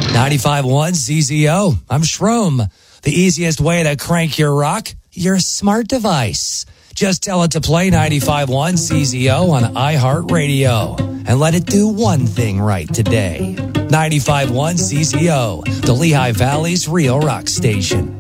95.1 CZO. I'm Shroom. The easiest way to crank your rock, your smart device. Just tell it to play 95.1 CZO on iHeartRadio and let it do one thing right today. 95.1 CZO, the Lehigh Valley's real rock station.